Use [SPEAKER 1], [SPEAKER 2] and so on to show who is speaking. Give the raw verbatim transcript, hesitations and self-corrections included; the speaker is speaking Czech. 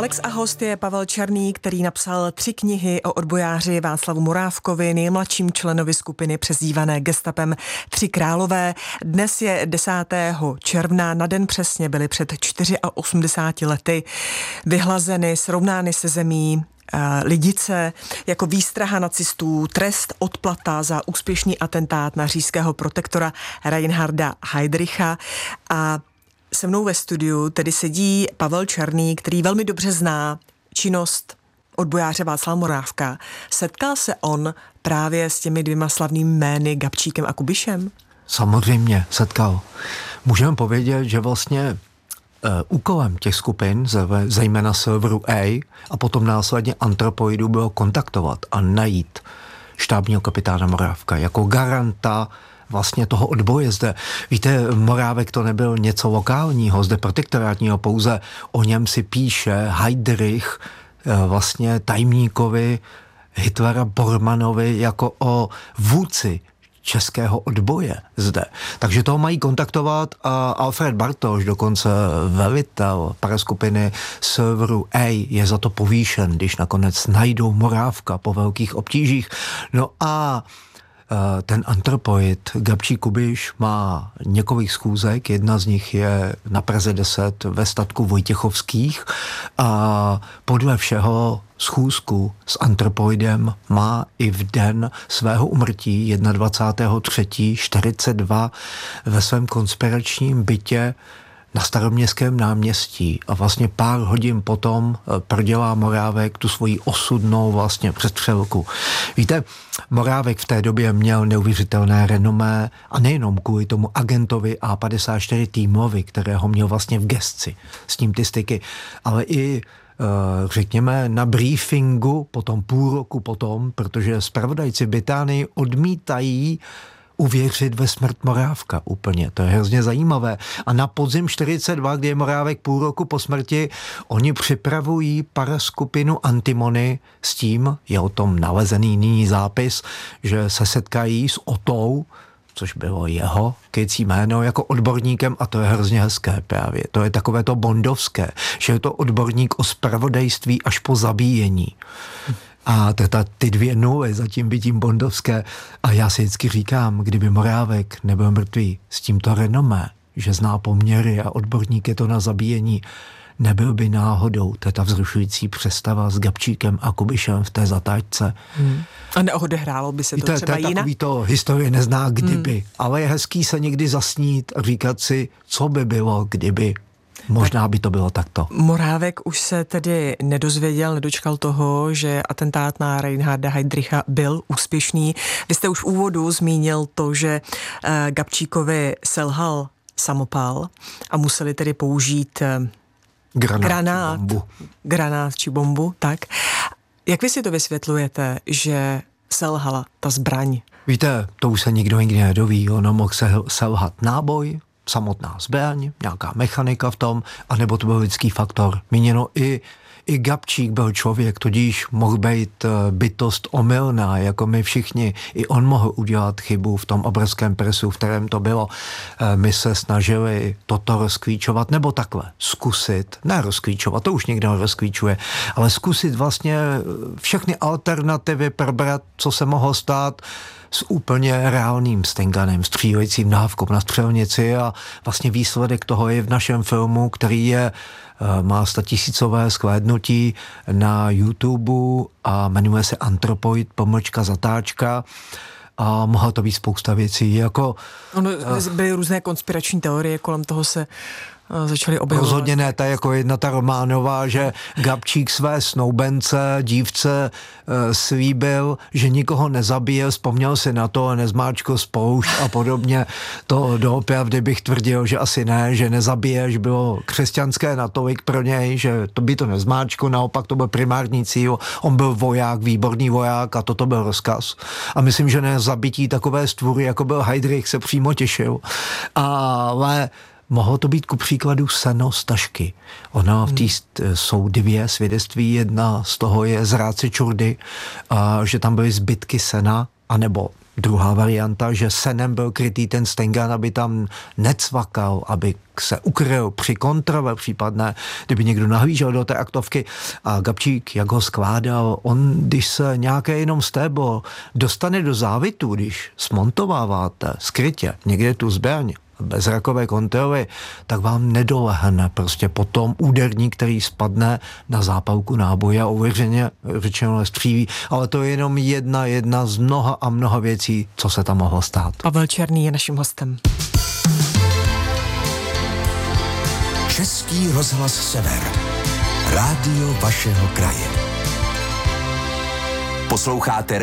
[SPEAKER 1] Alex a host je Pavel Černý, který napsal tři knihy o odbojáři Václavu Morávkovi, nejmladším členovi skupiny přezdívané Gestapem Tři králové. Dnes je desátého června, na den přesně byly před osmdesáti čtyřmi lety vyhlazeny, srovnány se zemí Lidice jako výstraha nacistů, trest odplata za úspěšný atentát na říšského protektora Reinharda Heydricha. A se mnou ve studiu tedy sedí Pavel Černý, který velmi dobře zná činnost odbojáře Václava Morávka. Setkal se on právě s těmi dvěma slavnými jmény Gabčíkem a Kubišem?
[SPEAKER 2] Samozřejmě setkal. Můžeme povědět, že vlastně uh, úkolem těch skupin, zejména Silveru A a potom následně Antropoidu, bylo kontaktovat a najít štábního kapitána Morávka jako garanta vlastně toho odboje zde. Víte, Morávek to nebyl něco lokálního, zde protektorátního, pouze o něm si píše Heydrich, vlastně tajemníkovi Hitlera Bormannovi, jako o vůdci českého odboje zde. Takže toho mají kontaktovat a Alfred Bartoš, dokonce velitel paraskupiny Silveru A, je za to povýšen, když nakonec najdou Morávka po velkých obtížích. No a ten Antropoid Gabčík Kubiš má několik schůzek, jedna z nich je na Praze deset ve statku Vojtěchovských a podle všeho schůzku s Antropoidem má i v den svého umrtí dvacátého třetího čtyřicet dva ve svém konspiračním bytě na Staroměstském náměstí a vlastně pár hodin potom prodělá Morávek tu svoji osudnou vlastně přestřelku. Víte, Morávek v té době měl neuvěřitelné renomé a nejenom kvůli tomu agentovi A padesát čtyři týmovi, kterého měl vlastně v gesci s tím ty styky, ale i řekněme na briefingu potom půl roku potom, protože zpravodajci Británii odmítají uvěřit ve smrt Morávka úplně. To je hrozně zajímavé. A na podzim čtyřicet dva, kdy je Morávek půl roku po smrti, oni připravují paraskupinu Antimony s tím, je o tom nalezený nyní zápis, že se setkají s Otou, což bylo jeho kecí jméno, jako odborníkem, a to je hrozně hezké právě. To je takové to bondovské, že je to odborník o zpravodajství až po zabíjení. A teta, ty dvě nuly zatím by tím bondovské. A já si vždycky říkám, kdyby Morávek nebyl mrtvý s tímto renomé, že zná poměry a odborník je to na zabíjení, nebyl by náhodou teta vzrušující přestava s Gabčíkem a Kubišem v té zatáčce. Hmm.
[SPEAKER 1] A neodehrálo by se to
[SPEAKER 2] Víte,
[SPEAKER 1] třeba
[SPEAKER 2] to je
[SPEAKER 1] jinak?
[SPEAKER 2] Takový to historie nezná kdyby, hmm. ale je hezký se někdy zasnít a říkat si, co by bylo, kdyby. Možná by to bylo takto.
[SPEAKER 1] Morávek už se tedy nedozvěděl, nedočkal toho, že atentát na Reinharda Heydricha byl úspěšný. Vy jste už v úvodu zmínil to, že uh, Gabčíkovi selhal samopal a museli tedy použít uh,
[SPEAKER 2] granát,
[SPEAKER 1] granát,
[SPEAKER 2] bombu.
[SPEAKER 1] granát či bombu. Tak. Jak vy si to vysvětlujete, že selhala ta zbraň?
[SPEAKER 2] Víte, to už se nikdo nikdy nedoví. Ono mohl selhat náboj, samotná zbraň, nějaká mechanika v tom, anebo to byl lidský faktor. Míněno i, i Gabčík byl člověk, tudíž mohl být bytost omylná, jako my všichni. I on mohl udělat chybu v tom obrovském presu, v kterém to bylo. My se snažili toto rozklíčovat, nebo takhle, zkusit, ne rozklíčovat, to už nikdo rozklíčuje, ale zkusit vlastně všechny alternativy probrat, co se mohlo stát, s úplně reálným Stenganem, střílejícím dávkou na střelnici, a vlastně výsledek toho je v našem filmu, který je, má statisícové shlédnutí na YouTube a jmenuje se Antropoid, pomlčka zatáčka, a mohla to být spousta věcí. Jako,
[SPEAKER 1] ono byly různé konspirační teorie, kolem toho se začali objevovat.
[SPEAKER 2] Rozhodně ne, ta jako jedna ta románová, že Gabčík své snoubence, dívce e, slíbil, že nikoho nezabije, vzpomněl si na to a nezmáčkl spoušť a podobně. To doopravdy bych tvrdil, že asi ne, že nezabiješ, bylo křesťanské natolik pro něj, že to by to nezmáčkl, naopak to byl primární cíl. On byl voják, výborný voják, a toto byl rozkaz. A myslím, že na zabití takové stvůry, jako byl Heydrich, se přímo těšil. Ale mohlo to být ku příkladu seno z tašky. Ona v té jsou dvě svědectví, jedna z toho je z Ráci Čurdy, a že tam byly zbytky sena, anebo Druhá varianta, že senem byl krytý ten Stengan, aby tam necvakal, aby se ukryl při kontrole případné, kdyby někdo nahlížel do té aktovky. A Gabčík, jak ho skládal, on, když se nějaké jenom stéblo dostane do závitu, když smontováváte skrytě někde tu zbraň, bez zrakové kontroly, tak vám nedolehne prostě potom úderník, který spadne na zápalku náboje a uvěřeně řečeno nestříví. Ale to je jenom jedna, jedna z mnoha a mnoha věcí, co se tam mohlo stát.
[SPEAKER 1] Pavel Černý je naším hostem.
[SPEAKER 3] Český rozhlas Sever. Rádio vašeho kraje. Posloucháte